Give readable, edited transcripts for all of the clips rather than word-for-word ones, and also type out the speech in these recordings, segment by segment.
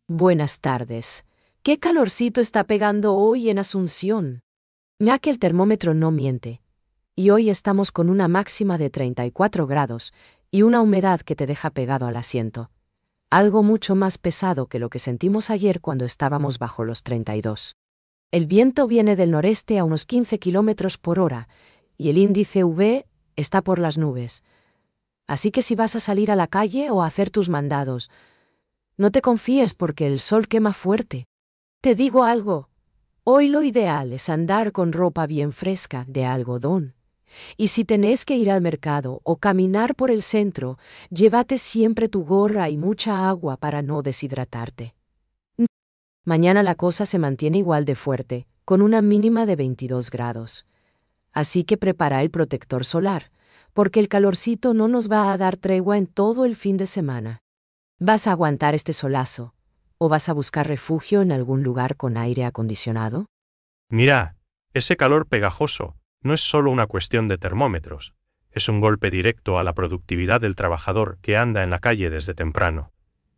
Buenas tardes. ¿Qué calorcito está pegando hoy en Asunción? Mira que el termómetro no miente. Y hoy estamos con una máxima de 34 grados y una humedad que te deja pegado al asiento. Algo mucho más pesado que lo que sentimos ayer cuando estábamos bajo los 32. El viento viene del noreste a unos 15 kilómetros por hora y el índice UV está por las nubes. Así que si vas a salir a la calle o a hacer tus mandados, no te confíes porque el sol quema fuerte. Te digo algo, hoy lo ideal es andar con ropa bien fresca de algodón. Y si tenés que ir al mercado o caminar por el centro, llévate siempre tu gorra y mucha agua para no deshidratarte. Mañana la cosa se mantiene igual de fuerte, con una mínima de 22 grados. Así que prepara el protector solar, porque el calorcito no nos va a dar tregua en todo el fin de semana. ¿Vas a aguantar este solazo? ¿O vas a buscar refugio en algún lugar con aire acondicionado? Mira, ese calor pegajoso no es solo una cuestión de termómetros, es un golpe directo a la productividad del trabajador que anda en la calle desde temprano.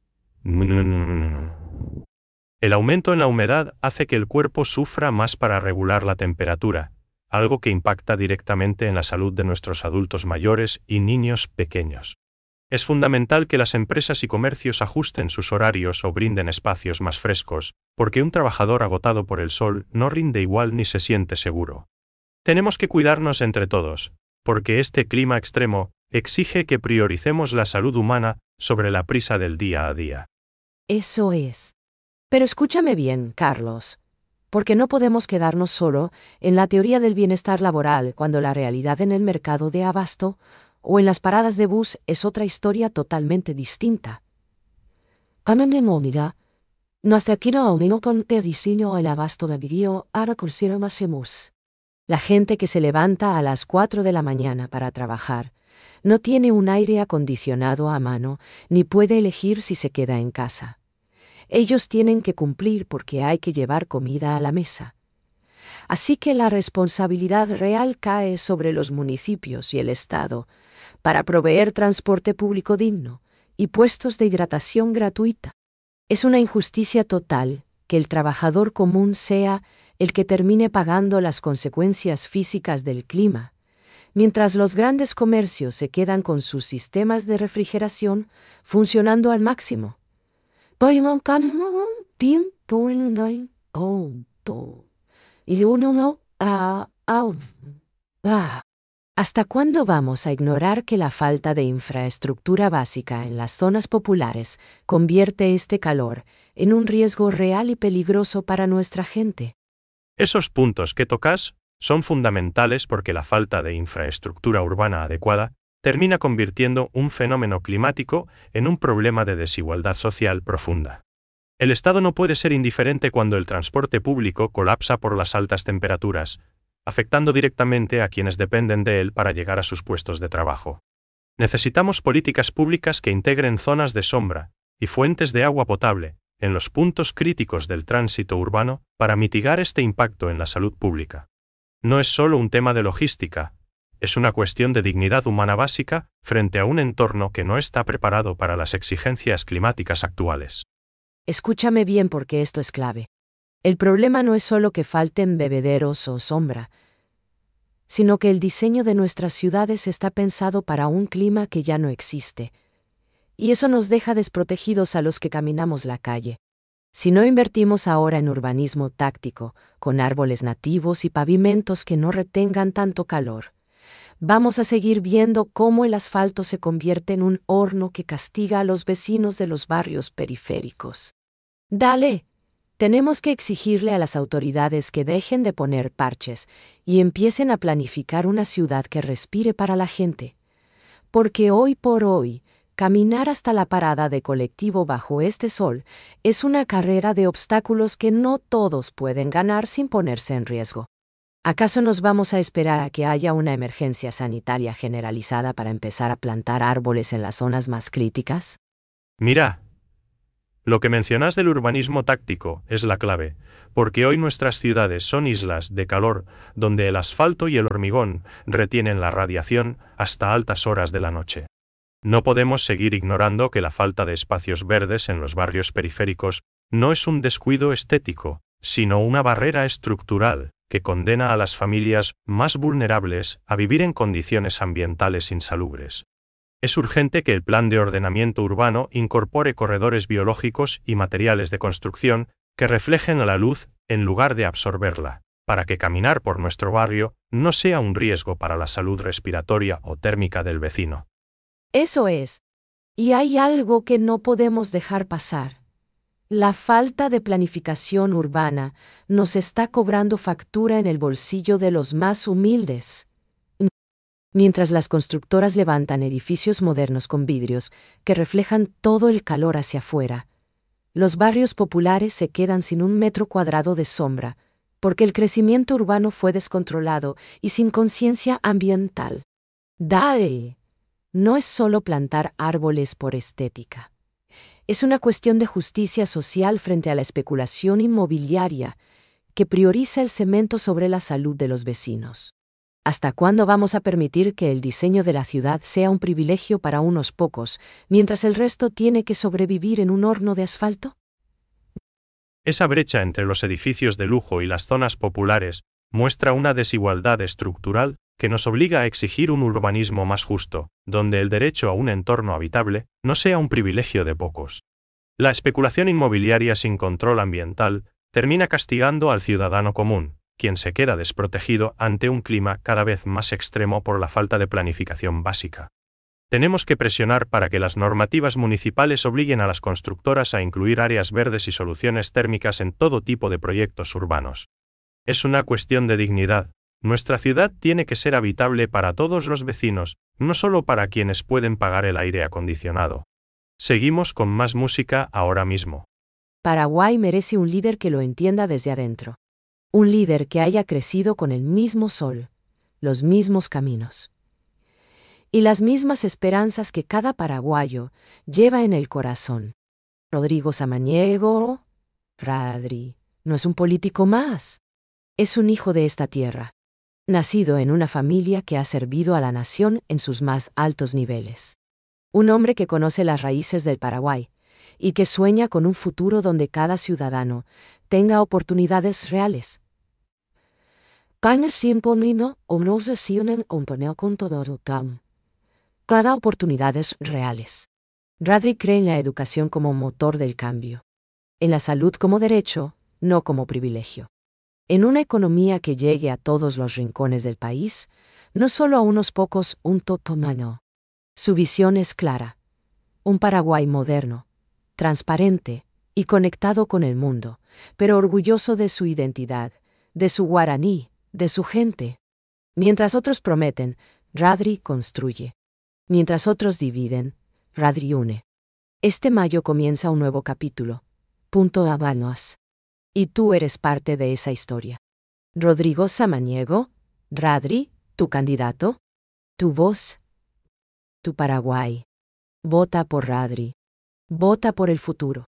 El aumento en la humedad hace que el cuerpo sufra más para regular la temperatura, algo que impacta directamente en la salud de nuestros adultos mayores y niños pequeños. Es fundamental que las empresas y comercios ajusten sus horarios o brinden espacios más frescos, porque un trabajador agotado por el sol no rinde igual ni se siente seguro. Tenemos que cuidarnos entre todos, porque este clima extremo exige que prioricemos la salud humana sobre la prisa del día a día. Eso es. Pero escúchame bien, Carlos, porque no podemos quedarnos solo en la teoría del bienestar laboral cuando la realidad en el mercado de abasto o en las paradas de bus es otra historia totalmente distinta. Nuestra quiero unir con el diseño el abasto de video ahora consideramos. La gente que se levanta a las 4 de la mañana para trabajar no tiene un aire acondicionado a mano ni puede elegir si se queda en casa. Ellos tienen que cumplir porque hay que llevar comida a la mesa. Así que la responsabilidad real cae sobre los municipios y el Estado para proveer transporte público digno y puestos de hidratación gratuita. Es una injusticia total que el trabajador común sea el que termine pagando las consecuencias físicas del clima, mientras los grandes comercios se quedan con sus sistemas de refrigeración funcionando al máximo. ¿Hasta cuándo vamos a ignorar que la falta de infraestructura básica en las zonas populares convierte este calor en un riesgo real y peligroso para nuestra gente? Esos puntos que tocas son fundamentales porque la falta de infraestructura urbana adecuada termina convirtiendo un fenómeno climático en un problema de desigualdad social profunda. El Estado no puede ser indiferente cuando el transporte público colapsa por las altas temperaturas, afectando directamente a quienes dependen de él para llegar a sus puestos de trabajo. Necesitamos políticas públicas que integren zonas de sombra y fuentes de agua potable en los puntos críticos del tránsito urbano para mitigar este impacto en la salud pública. No es solo un tema de logística, es una cuestión de dignidad humana básica frente a un entorno que no está preparado para las exigencias climáticas actuales. Escúchame bien porque esto es clave. El problema no es solo que falten bebederos o sombra, sino que el diseño de nuestras ciudades está pensado para un clima que ya no existe. Y eso nos deja desprotegidos a los que caminamos la calle. Si no invertimos ahora en urbanismo táctico, con árboles nativos y pavimentos que no retengan tanto calor, vamos a seguir viendo cómo el asfalto se convierte en un horno que castiga a los vecinos de los barrios periféricos. Dale. Tenemos que exigirle a las autoridades que dejen de poner parches y empiecen a planificar una ciudad que respire para la gente. Porque hoy por hoy, caminar hasta la parada de colectivo bajo este sol es una carrera de obstáculos que no todos pueden ganar sin ponerse en riesgo. ¿Acaso nos vamos a esperar a que haya una emergencia sanitaria generalizada para empezar a plantar árboles en las zonas más críticas? Mira, lo que mencionas del urbanismo táctico es la clave, porque hoy nuestras ciudades son islas de calor donde el asfalto y el hormigón retienen la radiación hasta altas horas de la noche. No podemos seguir ignorando que la falta de espacios verdes en los barrios periféricos no es un descuido estético, sino una barrera estructural que condena a las familias más vulnerables a vivir en condiciones ambientales insalubres. Es urgente que el plan de ordenamiento urbano incorpore corredores biológicos y materiales de construcción que reflejen la luz en lugar de absorberla, para que caminar por nuestro barrio no sea un riesgo para la salud respiratoria o térmica del vecino. Eso es. Y hay algo que no podemos dejar pasar. La falta de planificación urbana nos está cobrando factura en el bolsillo de los más humildes. Mientras las constructoras levantan edificios modernos con vidrios que reflejan todo el calor hacia afuera, los barrios populares se quedan sin un metro cuadrado de sombra, porque el crecimiento urbano fue descontrolado y sin conciencia ambiental. ¡Dale! No es solo plantar árboles por estética. Es una cuestión de justicia social frente a la especulación inmobiliaria que prioriza el cemento sobre la salud de los vecinos. ¿Hasta cuándo vamos a permitir que el diseño de la ciudad sea un privilegio para unos pocos, mientras el resto tiene que sobrevivir en un horno de asfalto? Esa brecha entre los edificios de lujo y las zonas populares muestra una desigualdad estructural que nos obliga a exigir un urbanismo más justo, donde el derecho a un entorno habitable no sea un privilegio de pocos. La especulación inmobiliaria sin control ambiental termina castigando al ciudadano común, quien se queda desprotegido ante un clima cada vez más extremo por la falta de planificación básica. Tenemos que presionar para que las normativas municipales obliguen a las constructoras a incluir áreas verdes y soluciones térmicas en todo tipo de proyectos urbanos. Es una cuestión de dignidad. Nuestra ciudad tiene que ser habitable para todos los vecinos, no solo para quienes pueden pagar el aire acondicionado. Seguimos con más música ahora mismo. Paraguay merece un líder que lo entienda desde adentro. Un líder que haya crecido con el mismo sol, los mismos caminos y las mismas esperanzas que cada paraguayo lleva en el corazón. Rodrigo Samaniego, Radri, no es un político más. Es un hijo de esta tierra, nacido en una familia que ha servido a la nación en sus más altos niveles. Un hombre que conoce las raíces del Paraguay y que sueña con un futuro donde cada ciudadano tenga oportunidades reales. Cada oportunidades reales. Radri cree en la educación como motor del cambio. En la salud como derecho, no como privilegio. En una economía que llegue a todos los rincones del país, no solo a unos pocos, un totomano. Su visión es clara. Un Paraguay moderno, transparente y conectado con el mundo, pero orgulloso de su identidad, de su guaraní, de su gente. Mientras otros prometen, Radri construye. Mientras otros dividen, Radri une. Este mayo comienza un nuevo capítulo. Habanos. Y tú eres parte de esa historia. Rodrigo Samaniego, Radri, tu candidato, tu voz, tu Paraguay. Vota por Radri. Vota por el futuro.